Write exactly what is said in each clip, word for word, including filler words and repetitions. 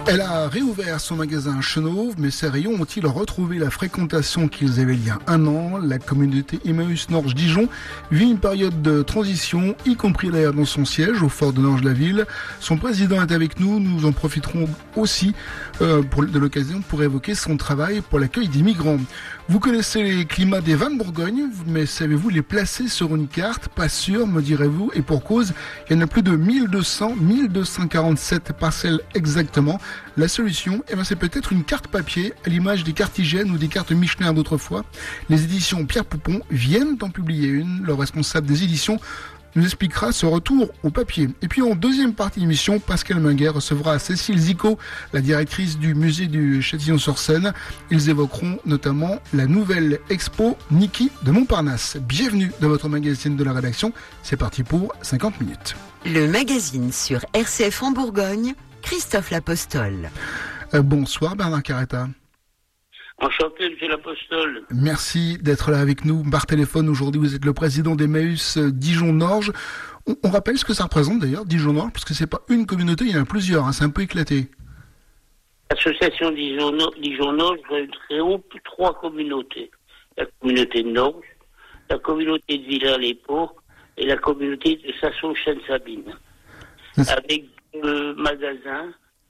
Elle a réouvert son magasin à Chenôve, mais ses rayons ont-ils retrouvé la fréquentation qu'ils avaient il y a un an? La communauté Emmaüs Norge-Dijon vit une période de transition, y compris d'ailleurs dans son siège, au fort de Norge-la-Ville. Son président est avec nous, nous en profiterons aussi euh, pour, de l'occasion pour évoquer son travail pour l'accueil des migrants. Vous connaissez les climats des vins de Bourgogne, mais savez-vous les placer sur une carte? Pas sûr, me direz-vous, et pour cause, il y en a plus de mille deux cents, mille deux cent quarante-sept parcelles exactement. La solution, eh ben, c'est peut-être une carte papier, à l'image des cartes hygiène ou des cartes Michelin d'autrefois. Les éditions Pierre Poupon viennent d'en publier une. Le responsable des éditions nous expliquera ce retour au papier. Et puis en deuxième partie d'émission, Pascal Minguet recevra Cécile Zico, la directrice du musée du Châtillon-sur-Seine. Ils évoqueront notamment la nouvelle expo Niki de Montparnasse. Bienvenue dans votre magazine de la rédaction. C'est parti pour cinquante minutes. Le magazine sur R C F en Bourgogne, Christophe L'Apostole. Euh, bonsoir Bernard Carretta. Enchanté, monsieur l'Apostole. Merci d'être là avec nous par téléphone. Aujourd'hui, vous êtes le président d'Emmaüs Dijon-Norge. On, on rappelle ce que ça représente d'ailleurs, Dijon-Norge, parce que c'est pas une communauté, il y en a plusieurs, hein, c'est un peu éclaté. L'association Dijon-Norge regroupe trois communautés. La communauté de Norge, la communauté de Villers-les-Paux et la communauté de Sassot-Chêne-Sabine. Avec deux magasins,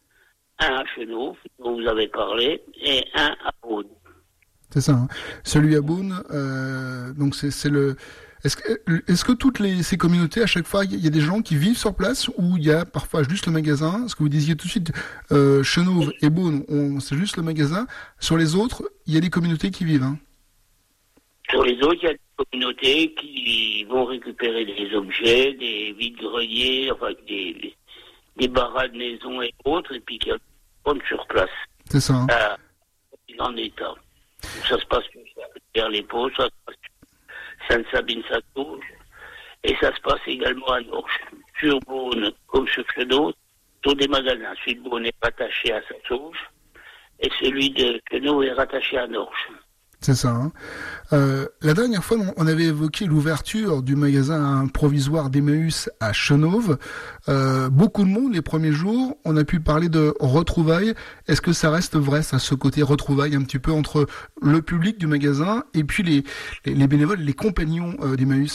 un à Chenôve, dont vous avez parlé, et un à Beaune. C'est ça. Hein. Celui à Beaune, euh, donc c'est, c'est le. Est-ce que, est-ce que toutes les, ces communautés, à chaque fois, il y a des gens qui vivent sur place ou il y a parfois juste le magasin? Ce que vous disiez tout de suite, euh, Chenôve et Beaune, on, c'est juste le magasin. Sur les autres, il y a des communautés qui vivent. Hein. Sur les autres, il y a des communautés qui vont récupérer des objets, des vides-greniers, enfin des, des barras de maison et autres, et puis qui prennent sur place. C'est ça. Hein. Euh, en état. Ça se passe vers les Paux, ça se passe Sainte-Sabine-Sato, et ça se passe également à Norge. Sur Beaune, comme sur Chenôve, tous des magasins. Celui de Beaune est rattaché à Sato, et celui de Chenôve est rattaché à Norge. C'est ça. Hein. Euh, la dernière fois, on avait évoqué l'ouverture du magasin provisoire d'Emmaüs à Chenôve. Euh, beaucoup de monde les premiers jours. On a pu parler de retrouvailles. Est-ce que ça reste vrai, ça, ce côté retrouvailles un petit peu entre le public du magasin et puis les, les, les bénévoles, les compagnons euh, d'Emmaüs?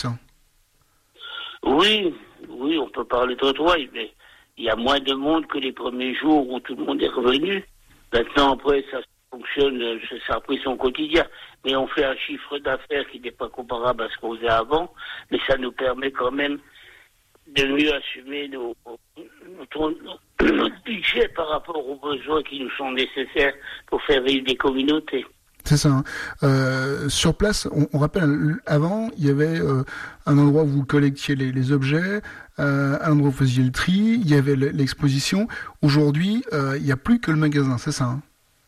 Oui, oui, on peut parler de retrouvailles, mais il y a moins de monde que les premiers jours où tout le monde est revenu. Maintenant, après, ça fonctionne, ça a pris son quotidien, mais on fait un chiffre d'affaires qui n'est pas comparable à ce qu'on faisait avant, mais ça nous permet quand même de mieux assumer nos, notre, notre budget par rapport aux besoins qui nous sont nécessaires pour faire vivre des communautés. C'est ça. Hein. Euh, sur place, on, on rappelle, avant, il y avait euh, un endroit où vous collectiez les, les objets, euh, un endroit où vous faisiez le tri, il y avait l'exposition. Aujourd'hui, euh, il n'y a plus que le magasin, c'est ça. Hein.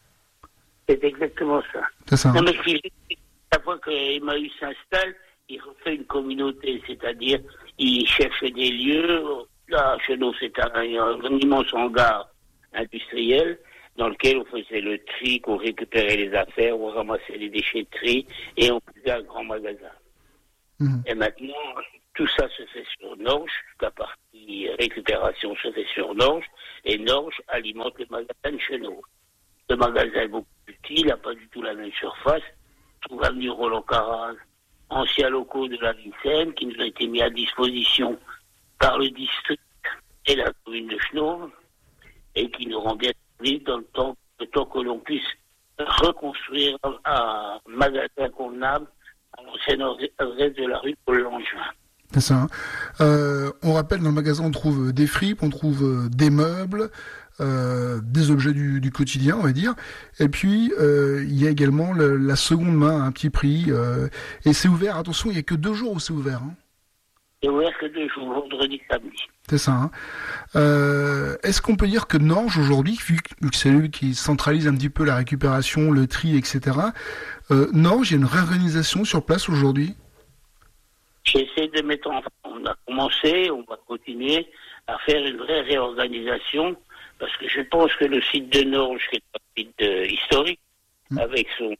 C'est exactement ça. C'est ça. Non, mais chaque fois que Emmaüs s'installe, il refait une communauté, c'est-à-dire il cherche des lieux. Là, chez nous, c'est un, un immense hangar industriel dans lequel on faisait le tri, qu'on récupérait les affaires, on ramassait les déchets de tri et on faisait un grand magasin. Mmh. Et maintenant, tout ça se fait sur Norge, la partie récupération se fait sur Norge, et Norge alimente le magasin de Chenôve. Le magasin est beaucoup plus petit, il n'a pas du tout la même surface. Tout avenue Roland Caral, anciens locaux de la Vincennes, qui nous ont été mis à disposition par le district et la commune de Chenôve, et qui nous rend bien service dans le temps, le temps que l'on puisse reconstruire un magasin convenable à l'ancienne adresse de la rue Paul Langevin. C'est ça. Hein. Euh, on rappelle, dans le magasin, on trouve des fripes, on trouve des meubles, euh, des objets du, du quotidien, on va dire. Et puis, euh, il y a également le, la seconde main à un petit prix. Euh, et c'est ouvert, attention, il n'y a que deux jours où c'est ouvert. Hein. C'est ouvert que deux jours, vendredi, samedi. C'est ça. Hein. Euh, est-ce qu'on peut dire que Norge, aujourd'hui, vu que c'est lui qui centralise un petit peu la récupération, le tri, et cetera, euh, Norge, il y a une réorganisation sur place aujourd'hui? J'essaie de mettre en... On a commencé, on va continuer à faire une vraie réorganisation, parce que je pense que le site de Norge, qui est un site euh, historique, mmh. avec son,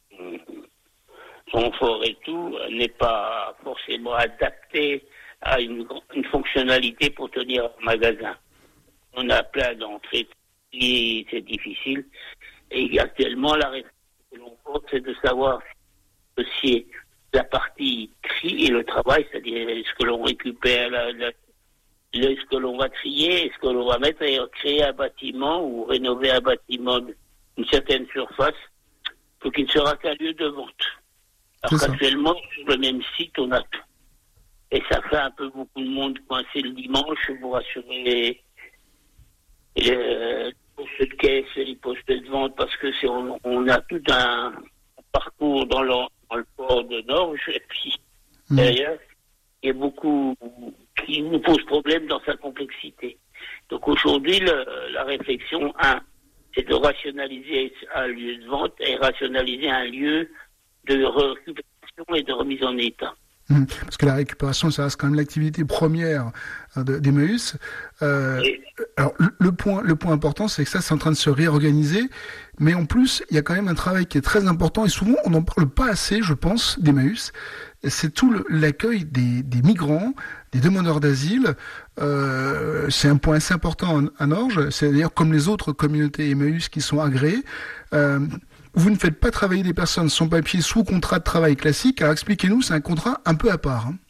son fort et tout, n'est pas forcément adapté à une, une fonctionnalité pour tenir un magasin. On a plein d'entrées et c'est difficile. Et actuellement, la réflexion que l'on porte, c'est de savoir si la partie tri et le travail, c'est-à-dire est-ce que l'on récupère, la, la, est-ce que l'on va trier, est-ce que l'on va mettre et créer un bâtiment ou rénover un bâtiment d'une certaine surface pour qu'il ne sera qu'un lieu de vente. Alors qu'actuellement, sur le même site, on a tout. Et ça fait un peu beaucoup de monde coincé le dimanche pour assurer les, les, les postes de caisse et les postes de vente, parce que c'est on, on a tout un parcours dans le, dans le port de Norge, et puis mmh. derrière, il y a beaucoup qui nous pose problème dans sa complexité. Donc aujourd'hui, le, la réflexion, un, c'est de rationaliser un lieu de vente et rationaliser un lieu de récupération et de remise en état. Parce que la récupération, ça reste quand même l'activité première d'Emmaüs. Euh, alors le, le point, le point important, c'est que ça, c'est en train de se réorganiser. Mais en plus, il y a quand même un travail qui est très important et souvent, on n'en parle pas assez, je pense, d'Emmaüs. C'est tout le, l'accueil des, des migrants, des demandeurs d'asile. Euh, c'est un point assez important à Norge. C'est d'ailleurs comme les autres communautés Emmaüs qui sont agréées. Euh, Vous ne faites pas travailler des personnes sans papier sous contrat de travail classique. Alors expliquez-nous, c'est un contrat un peu à part. Hein.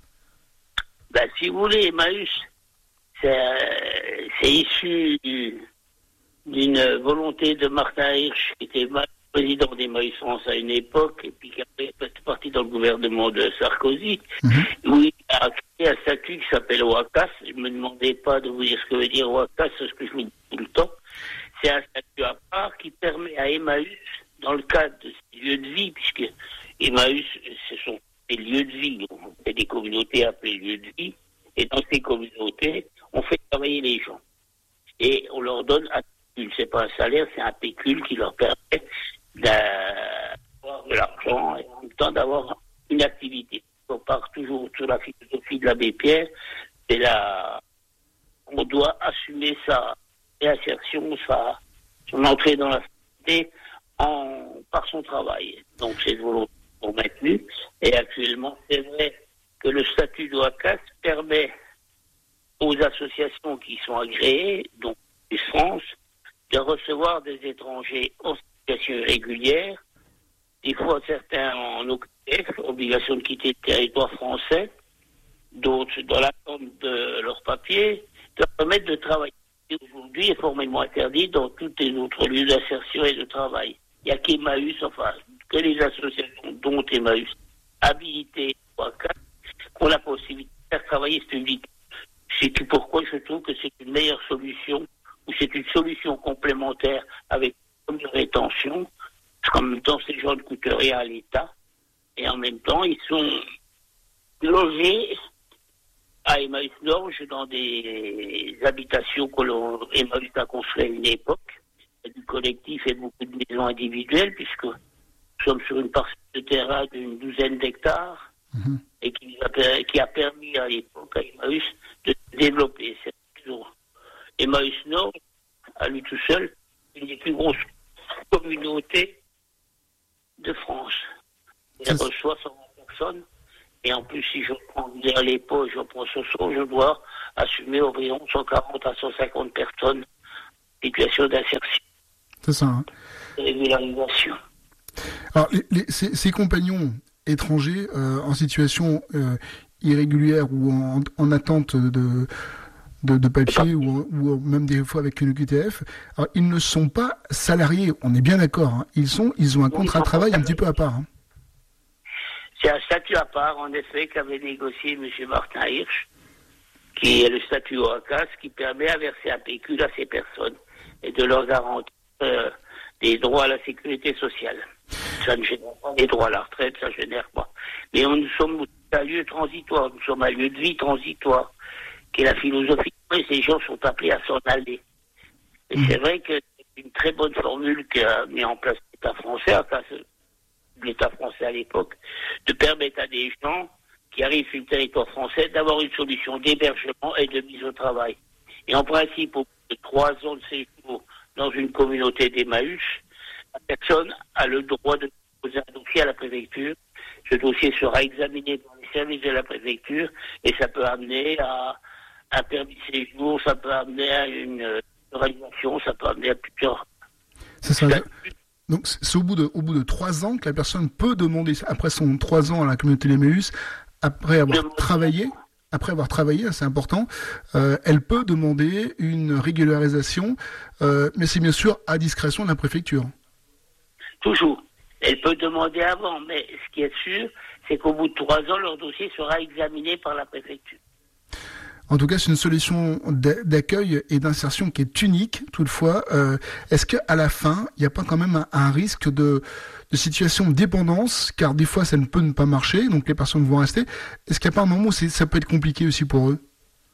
Ben, si vous voulez, Emmaüs, c'est, euh, c'est issu du, d'une volonté de Martin Hirsch, qui était président d'Emmaüs France à une époque, et puis qui a fait partie dans le gouvernement de Sarkozy, mm-hmm. où il a créé un statut qui s'appelle OACAS. Je ne me demandez pas de vous dire ce que veut dire OACAS, c'est ce que je vous dis tout le temps. C'est un statut à part qui permet à Emmaüs, dans le cadre de ces lieux de vie, puisque Emmaüs, ce sont des lieux de vie, on fait des communautés appelées lieux de vie, et dans ces communautés, on fait travailler les gens. Et on leur donne un pécule, c'est pas un salaire, c'est un pécule qui leur permet d'avoir de l'argent et en même temps d'avoir une activité. On part toujours sur la philosophie de l'abbé Pierre, c'est la... on doit assumer sa réinsertion, sa... son entrée dans la société en... par son travail. Donc c'est de volonté pour maintenu. Et actuellement, c'est vrai que le statut d'OACAS permet aux associations qui sont agréées, donc les France, de recevoir des étrangers en situation irrégulière, des fois certains en O Q T F, obligation de quitter le territoire français, d'autres dans l'attente de leurs papiers, de leur permettre de travailler. Et aujourd'hui est formellement interdit dans tous les autres lieux d'insertion et de travail. Il n'y a qu'Emmaüs, enfin, que les associations, dont Emmaüs, habilitées ont la possibilité de faire travailler ce public. C'est pourquoi je trouve que c'est une meilleure solution, ou c'est une solution complémentaire avec une rétention, parce qu'en même temps, ces gens ne coûtent rien à l'État, et en même temps, ils sont logés à Emmaüs Norge dans des habitations que l'on Emmaüs a construites à une époque, du collectif et beaucoup de maisons individuelles, puisque nous sommes sur une parcelle de terrain d'une douzaine d'hectares, mmh. et qui a, qui a permis à l'époque à Emmaüs de développer cette maison. Emmaüs Nord, à lui tout seul, une des plus grosses communautés de France. Il reçoit cent vingt personnes, et en plus, si je prends les pots, je prends ce saut, je dois assumer environ cent quarante à cent cinquante personnes en situation d'insertion. C'est ça. Hein. Régularisation. Alors, les, les, ces, ces compagnons étrangers euh, en situation euh, irrégulière ou en, en attente de, de, de papier ou, ou même des fois avec une O Q T F, alors, ils ne sont pas salariés, on est bien d'accord. Hein. Ils sont, ils ont un contrat de travail un petit peu à part. Hein. C'est un statut à part, en effet, qu'avait négocié M. Martin Hirsch, qui est le statut OACAS, qui permet à verser un pécule à ces personnes et de leur garantir euh, des droits à la sécurité sociale. Ça ne génère pas des droits à la retraite, ça ne génère pas. Mais on, nous sommes un lieu transitoire, nous sommes un lieu de vie transitoire, qui est la philosophie. Et ces gens sont appelés à s'en aller. Et mmh. c'est vrai que c'est une très bonne formule qu'a mis en place l'État français, enfin, l'État français à l'époque, de permettre à des gens qui arrivent sur le territoire français d'avoir une solution d'hébergement et de mise au travail. Et en principe, au bout de trois ans de séjour dans une communauté d'Emmaüs, la personne a le droit de poser un dossier à la préfecture. Ce dossier sera examiné par les services de la préfecture et ça peut amener à un permis de séjour, ça peut amener à une réalisation, ça peut amener à plusieurs. C'est ça. Donc c'est au bout de au bout de trois ans que la personne peut demander, après son trois ans à la communauté d'Emmaüs, après avoir Demande. travaillé, après avoir travaillé, c'est important, euh, elle peut demander une régularisation, euh, mais c'est bien sûr à discrétion de la préfecture. Toujours. Elle peut demander avant, mais ce qui est sûr, c'est qu'au bout de trois ans, leur dossier sera examiné par la préfecture. En tout cas, c'est une solution d'accueil et d'insertion qui est unique. Toutefois, euh, est-ce qu'à la fin, il n'y a pas quand même un, un risque de, de situation de dépendance, car des fois, ça ne peut ne pas marcher, donc les personnes vont rester. Est-ce qu'il n'y a pas un moment où ça peut être compliqué aussi pour eux?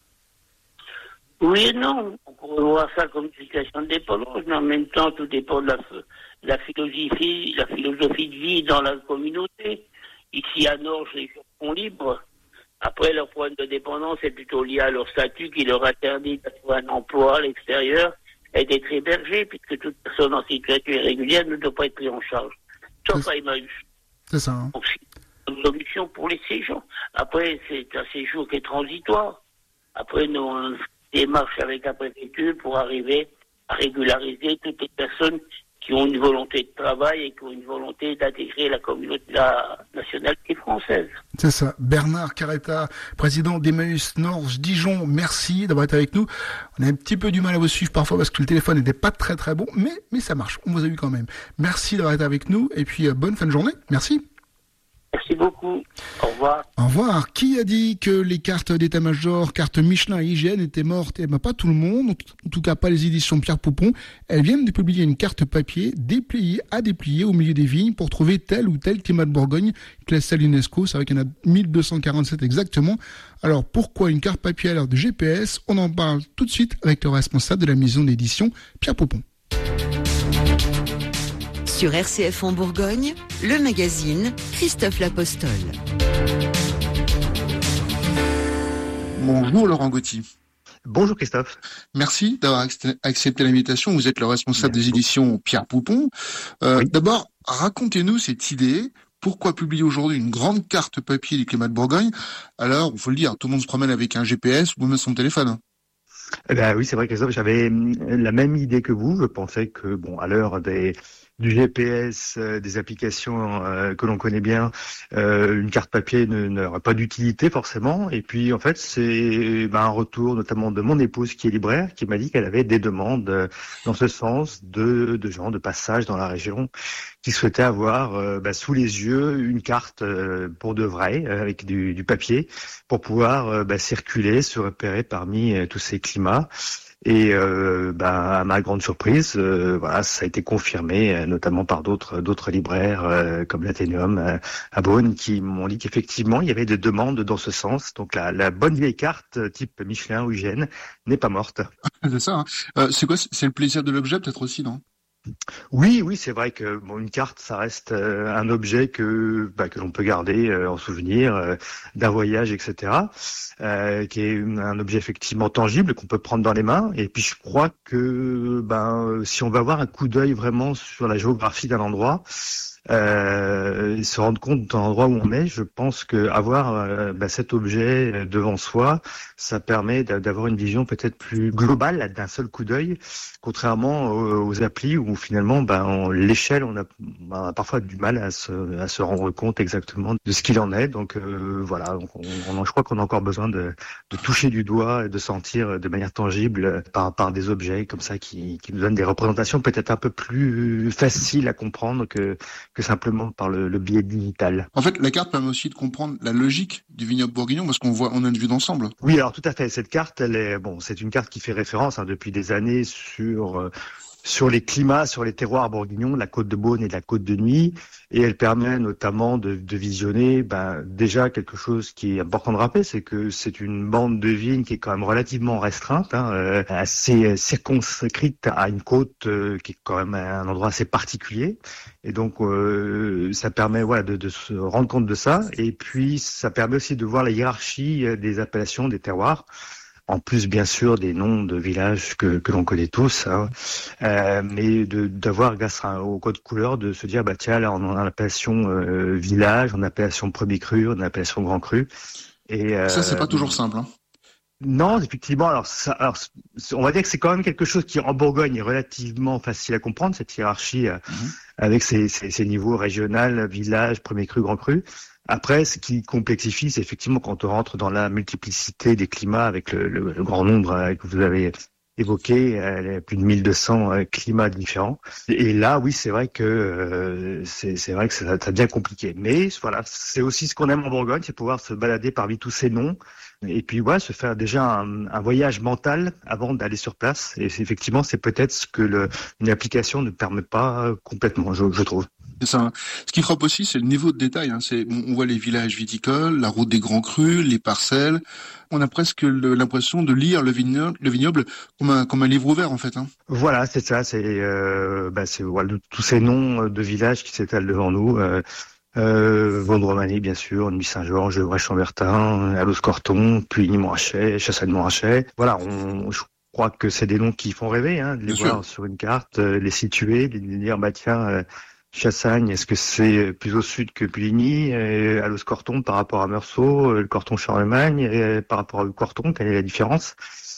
Oui et non. On pourrait voir ça comme une situation de dépendance, mais en même temps, tout dépend de la, de la philosophie, la philosophie de vie dans la communauté. Ici, à Norge, les gens sont libres. Après, leur problème de dépendance est plutôt lié à leur statut qui leur interdit d'avoir un emploi à l'extérieur et d'être hébergé, puisque toute personne en situation irrégulière ne doit pas être prise en charge. Sauf à Emmaüs. C'est ça. Hein. Donc, c'est une solution pour les séjours. Après, c'est un séjour qui est transitoire. Après, nous, on démarche avec la préfecture pour arriver à régulariser toutes les personnes qui ont une volonté de travail et qui ont une volonté d'intégrer la communauté la nationalité française. C'est ça. Bernard Carretta, président d'Emmaüs Norge Dijon, merci d'avoir été avec nous. On a un petit peu du mal à vous suivre parfois parce que le téléphone n'était pas très très bon, mais, mais ça marche. On vous a eu quand même. Merci d'avoir été avec nous et puis euh, bonne fin de journée. Merci. Merci beaucoup. Au revoir. Au revoir. Qui a dit que les cartes d'état-major, cartes Michelin et Hygiène étaient mortes? Eh ben, pas tout le monde. En tout cas, pas les éditions Pierre Poupon. Elles viennent de publier une carte papier dépliée à déplier au milieu des vignes pour trouver tel ou tel climat de Bourgogne classé à l'UNESCO. C'est vrai qu'il y en a mille deux cent quarante-sept exactement. Alors, pourquoi une carte papier à l'heure de G P S? On en parle tout de suite avec le responsable de la maison d'édition, Pierre Poupon. Sur R C F en Bourgogne, le magazine Christophe L'Apostole. Bonjour Laurent Gauthier. Bonjour Christophe. Merci d'avoir accepté l'invitation. Vous êtes le responsable Merci. des éditions Pierre Poupon. Euh, oui. D'abord, racontez-nous cette idée. Pourquoi publier aujourd'hui une grande carte papier du climat de Bourgogne? Alors, il faut le dire, tout le monde se promène avec un G P S ou même son téléphone. Eh ben oui, c'est vrai Christophe, j'avais la même idée que vous. Je pensais que, bon, à l'heure des... du G P S, euh, des applications euh, que l'on connaît bien, euh, une carte papier n'aurait pas d'utilité forcément. Et puis en fait, c'est ben, un retour notamment de mon épouse qui est libraire, qui m'a dit qu'elle avait des demandes euh, dans ce sens de, de gens de passage dans la région qui souhaitaient avoir euh, ben, sous les yeux une carte euh, pour de vrai, euh, avec du, du papier, pour pouvoir euh, ben, circuler, se repérer parmi euh, tous ces climats. Et euh, bah, à ma grande surprise, euh, voilà, ça a été confirmé, euh, notamment par d'autres d'autres libraires euh, comme l'Athénéum euh, à Beaune, qui m'ont dit qu'effectivement il y avait des demandes dans ce sens. Donc la, la bonne vieille carte type Michelin ou Hygiène n'est pas morte. C'est ça. Hein. Euh, c'est quoi? C'est le plaisir de l'objet peut-être aussi, non? Oui, oui, c'est vrai que bon, une carte, ça reste euh, un objet que bah, que l'on peut garder euh, en souvenir euh, d'un voyage, et cetera. Euh, qui est un objet effectivement tangible qu'on peut prendre dans les mains. Et puis je crois que ben si on va avoir un coup d'œil vraiment sur la géographie d'un endroit, euh, se rendre compte de l'endroit où on est, je pense que avoir euh, ben, cet objet devant soi, ça permet d'avoir une vision peut-être plus globale d'un seul coup d'œil, contrairement aux, aux applis où finalement, ben, l'échelle, on a, on a parfois du mal à se, à se rendre compte exactement de ce qu'il en est. Donc euh, voilà, donc on, on, je crois qu'on a encore besoin de, de toucher du doigt et de sentir de manière tangible par, par des objets comme ça qui, qui nous donnent des représentations peut-être un peu plus faciles à comprendre que, que simplement par le, le biais digital. En fait, la carte permet aussi de comprendre la logique du vignoble bourguignon parce qu'on voit, on a une vue d'ensemble. Oui, alors tout à fait. Cette carte, elle est bon, c'est une carte qui fait référence hein, depuis des années sur euh, sur les climats, sur les terroirs bourguignons, la côte de Beaune et de la côte de Nuits, et elle permet notamment de, de visionner ben, déjà quelque chose qui est important de rappeler, c'est que c'est une bande de vignes qui est quand même relativement restreinte, hein, euh, assez circonscrite à une côte euh, qui est quand même un endroit assez particulier, et donc euh, ça permet voilà, de, de se rendre compte de ça, et puis ça permet aussi de voir la hiérarchie des appellations, des terroirs, en plus bien sûr des noms de villages que, que l'on connaît tous, hein. euh, mais de, d'avoir grâce au code couleur de se dire bah tiens là on a l'appellation euh, village, on a l'appellation premier cru, on a l'appellation grand cru. Et euh, ça c'est pas toujours simple. Hein. Non, effectivement. Alors, ça, alors, on va dire que c'est quand même quelque chose qui en Bourgogne est relativement facile à comprendre, cette hiérarchie euh, mmh. avec ses, ses, ses niveaux régional, village, premier cru, grand cru. Après, ce qui complexifie, c'est effectivement quand on rentre dans la multiplicité des climats avec le, le, le grand nombre euh, que vous avez évoqué, euh, plus de mille deux cents euh, climats différents. Et là, oui, c'est vrai que euh, c'est, c'est vrai que ça, ça devient compliqué. Mais voilà, c'est aussi ce qu'on aime en Bourgogne, c'est pouvoir se balader parmi tous ces noms. Et puis ouais, se faire déjà un, un voyage mental avant d'aller sur place. Et c'est, effectivement, c'est peut-être ce que le, une application ne permet pas complètement, je, je trouve. C'est ça. Ce qui frappe aussi, c'est le niveau de détail. Hein. C'est, on voit les villages viticoles, la route des grands crus, les parcelles. On a presque le, l'impression de lire le vignoble, le vignoble comme un, comme un livre ouvert, en fait. Hein. Voilà, c'est ça. C'est, euh, bah, c'est voilà, tous ces noms de villages qui s'étalent devant nous. Euh, Euh, Vendromané, bien sûr, Nuit-Saint-Georges, Brèche-en-Bertin, Allos-Corton, Puligny-Montrachet, Chassagne-Montrachet. Voilà, on, je crois que c'est des noms qui font rêver, hein, de les bien voir sûr. Sur une carte, euh, les situer, de dire, bah tiens, euh, Chassagne, est-ce que c'est plus au sud que Puligny, euh, Allos-Corton par rapport à Meursault, euh, le Corton-Charlemagne, et par rapport au Corton, quelle est la différence?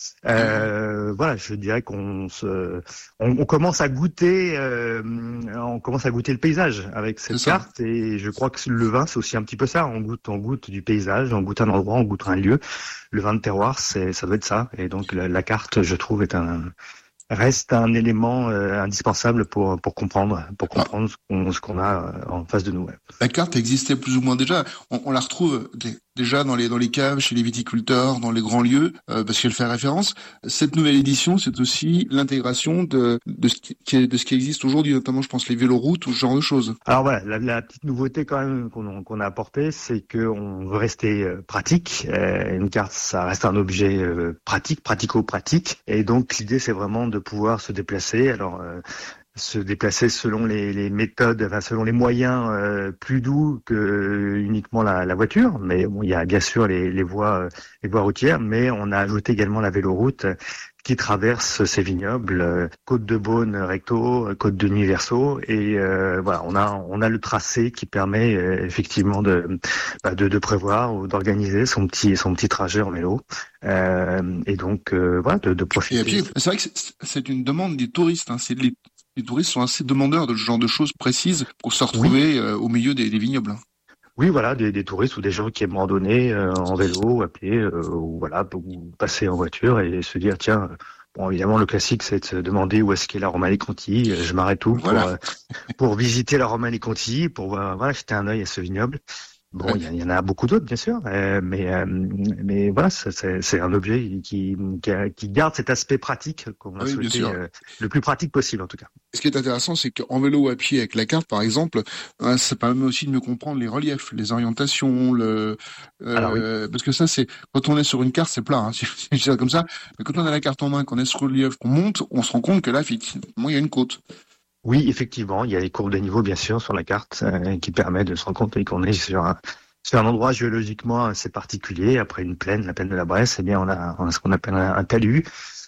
Euh, voilà, je dirais qu'on se, on, on commence à goûter, euh, on commence à goûter le paysage avec cette carte, et je crois que le vin c'est aussi un petit peu ça. On goûte, on goûte du paysage, on goûte un endroit, on goûte un lieu. Le vin de terroir, c'est, ça doit être ça. Et donc la, la carte, je trouve, est un reste un élément euh, indispensable pour pour comprendre pour comprendre ah. ce, qu'on, ce qu'on a en face de nous. Ouais. La carte existait plus ou moins déjà. On, on la retrouve déjà dans les dans les caves, chez les viticulteurs, dans les grands lieux, euh, parce qu'elle fait référence. Cette nouvelle édition, c'est aussi l'intégration de de ce qui de ce qui existe aujourd'hui, notamment, je pense, les véloroutes ou ce genre de choses. Alors voilà, la, la petite nouveauté quand même qu'on, qu'on a apportée, c'est que on veut rester euh, pratique. Euh, une carte, ça reste un objet euh, pratique, pratico-pratique, et donc l'idée, c'est vraiment de pouvoir se déplacer. Alors euh, se déplacer selon les, les méthodes, enfin selon les moyens euh, plus doux que uniquement la, la voiture. Mais bon, il y a bien sûr les, les voies, les voies routières, mais on a ajouté également la véloroute qui traverse ces vignobles, euh, côte de Beaune recto, côte de Nuit verso, et euh, voilà, on a on a le tracé qui permet euh, effectivement de, bah, de de prévoir ou d'organiser son petit son petit trajet en vélo, euh, et donc euh, voilà de, de profiter. Et puis, c'est vrai que c'est, c'est une demande des touristes, hein, c'est les Les touristes sont assez demandeurs de ce genre de choses précises pour se retrouver oui. euh, au milieu des, des vignobles. Oui, voilà, des, des touristes ou des gens qui aiment randonner euh, en vélo, à pied, euh, ou voilà, ou passer en voiture et se dire tiens, bon évidemment le classique c'est de se demander où est-ce qu'est la Romanée-Conti. Je m'arrête tout voilà. pour euh, pour visiter la Romanée-Conti, pour euh, voilà jeter un œil à ce vignoble. Bon, il ouais. y, y en a beaucoup d'autres, bien sûr, euh, mais euh, mais voilà, c'est, c'est un objet qui, qui qui garde cet aspect pratique qu'on a oui, souhaité euh, le plus pratique possible en tout cas. Ce qui est intéressant, c'est qu'en vélo ou à pied avec la carte, par exemple, hein, ça permet aussi de mieux comprendre les reliefs, les orientations, le euh, Alors, oui. parce que ça, c'est quand on est sur une carte, c'est plat, hein, si je dis ça comme ça, mais quand on a la carte en main, qu'on est sur le relief, qu'on monte, on se rend compte que là, effectivement, il y a une côte. Oui, effectivement, il y a les courbes de niveau, bien sûr, sur la carte, euh, qui permet de se rendre compte qu'on est sur un, sur un endroit géologiquement assez particulier. Après une plaine, la plaine de la Bresse, eh bien, on a, on a ce qu'on appelle un, un talus.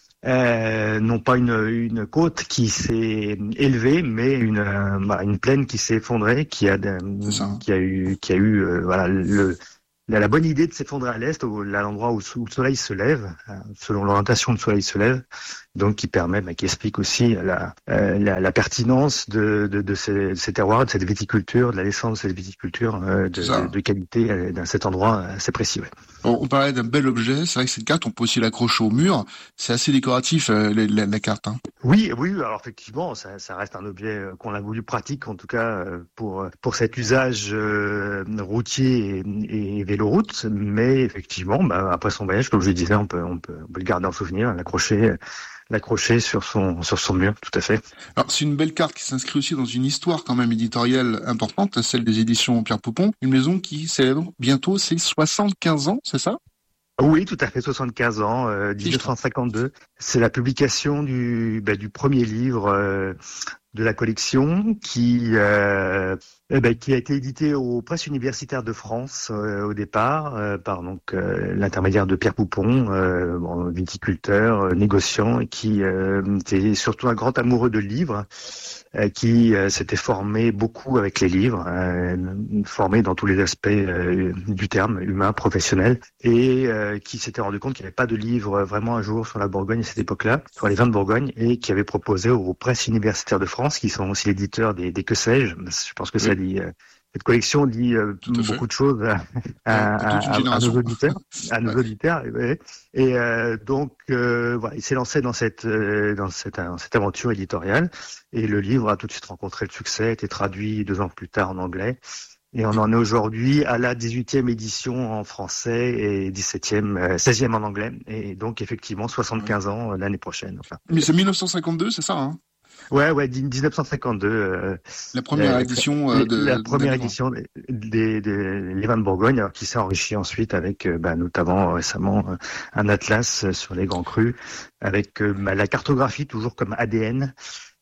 Euh, non pas une, une côte qui s'est élevée, mais une, euh, bah, une plaine qui s'est effondrée, qui a, qui a eu, qui a eu, euh, voilà, le, la, la bonne idée de s'effondrer à l'est, au, à l'endroit où, où le soleil se lève, selon l'orientation où le soleil se lève, donc qui permet, bah, qui explique aussi la, euh, la, la pertinence de, de, de, ces, de ces terroirs, de cette viticulture, de la naissance de cette viticulture euh, de, de, de qualité euh, dans cet endroit assez précis. Ouais. On, on parlait d'un bel objet, c'est vrai que cette carte, on peut aussi l'accrocher au mur, c'est assez décoratif euh, la, la, la carte. Hein. Oui, oui, alors effectivement, ça, ça reste un objet qu'on a voulu pratique, en tout cas pour pour cet usage euh, routier et, et véloroute, mais effectivement, bah, après son voyage, comme je le disais, on peut on peut, on peut le garder en souvenir, l'accrocher. l'accrocher sur son sur son mur, tout à fait. Alors c'est une belle carte qui s'inscrit aussi dans une histoire quand même éditoriale importante, celle des éditions Pierre Poupon, une maison qui célèbre bientôt ses soixante-quinze ans, c'est ça ? Oui, tout à fait, soixante-quinze ans, euh, dix-neuf cent cinquante-deux. C'est la publication du bah, du premier livre euh, de la collection qui euh, eh ben, qui a été édité aux Presses universitaires de France euh, au départ euh, par donc euh, l'intermédiaire de Pierre Poupon, euh, bon, viticulteur, euh, négociant, et qui euh, était surtout un grand amoureux de livres, euh, qui euh, s'était formé beaucoup avec les livres, euh, formé dans tous les aspects euh, du terme, humain, professionnel, et euh, qui s'était rendu compte qu'il n'y avait pas de livre vraiment à jour sur la Bourgogne à cette époque-là, sur les vins de Bourgogne, et qui avait proposé aux Presses universitaires de France, qui sont aussi l'éditeur des, des Que sais-je. Je pense que ça dit, euh, cette collection dit euh, beaucoup de choses à, à, à, à, à nos auditeurs, à nos ouais. auditeurs. Et, et euh, donc, euh, voilà, il s'est lancé dans cette, euh, dans cette, dans cette aventure éditoriale, et le livre a tout de suite rencontré le succès, a été traduit deux ans plus tard en anglais. Et on en est aujourd'hui à la dix-huitième édition en français et dix-septième, euh, seizième en anglais. Et donc, effectivement, soixante-quinze ouais. ans euh, l'année prochaine. Enfin. Mais c'est dix-neuf cent cinquante-deux, c'est ça, hein? Ouais, ouais, dix-neuf cent cinquantedeux. Euh, la première euh, édition euh, de la première de édition des, des, des les vins de Bourgogne, alors, qui s'est enrichi ensuite avec, euh, bah, notamment récemment, euh, un atlas sur les grands crus, avec euh, bah, la cartographie toujours comme A D N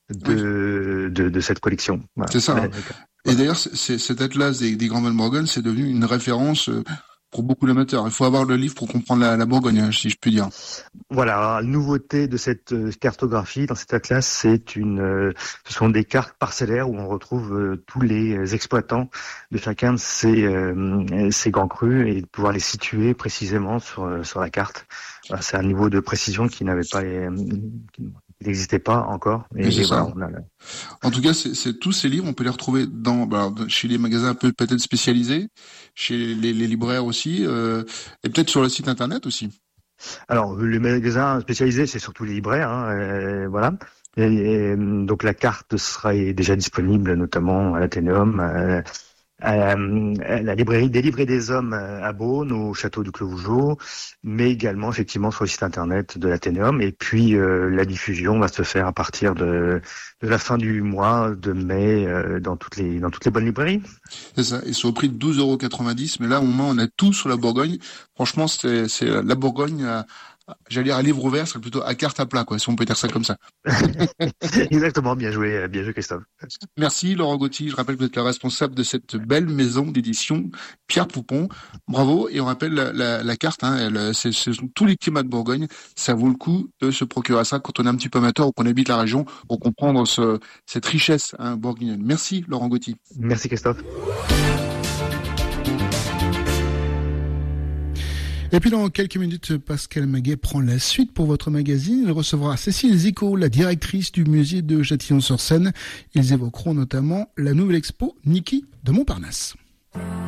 de oui. de, de cette collection. Voilà. C'est ça. Hein. Et d'ailleurs, c'est, cet atlas des, des grands vins de Bourgogne, c'est devenu une référence euh, pour beaucoup d'amateurs. Il faut avoir le livre pour comprendre la, la Bourgogne, si je puis dire. Voilà, alors, la nouveauté de cette euh, cartographie, dans cet atlas, c'est une, euh, ce sont des cartes parcellaires où on retrouve euh, tous les exploitants de chacun de ces, euh, ces grands crus, et de pouvoir les situer précisément sur, euh, sur la carte. Voilà, c'est un niveau de précision qui n'avait pas, euh, qui n'existait pas encore. Et, et voilà, on a... En tout cas, c'est, c'est tous ces livres, on peut les retrouver dans, bah, chez les magasins un peu peut-être spécialisés, chez les, les libraires aussi, euh, et peut-être sur le site internet aussi. Alors, les magasins spécialisés, c'est surtout les libraires, hein, euh, voilà. Et, et, donc la carte sera déjà disponible, notamment à l'Athénéum, euh, à, à la librairie des Livres et des Hommes à Beaune, au château du Clos Vougeot, mais également effectivement sur le site internet de l'Athénéum. Et puis euh, la diffusion va se faire à partir de, de la fin du mois de mai euh, dans toutes les dans toutes les bonnes librairies. C'est ça. Et c'est au prix de douze euros quatre-vingt-dix. Mais là, au moment, on a tout sur la Bourgogne. Franchement, c'est, c'est la Bourgogne. À... J'allais dire à livre ouvert, c'est plutôt à carte à plat, quoi, si on peut dire ça comme ça. Exactement, bien joué, bien joué Christophe. Merci Laurent Gauthier, je rappelle que vous êtes le responsable de cette belle maison d'édition Pierre Poupon. Bravo, et on rappelle la, la, la carte, hein, elle, c'est, ce sont tous les climats de Bourgogne, ça vaut le coup de se procurer ça quand on est un petit peu amateur ou qu'on habite la région pour comprendre ce, cette richesse hein, bourguignonne. Merci Laurent Gauthier. Merci Christophe. Et puis dans quelques minutes, Pascal Maguet prend la suite pour votre magazine. Il recevra Cécile Zico, la directrice du musée de Châtillon-sur-Seine. Ils évoqueront notamment la nouvelle expo Niki de Montparnasse.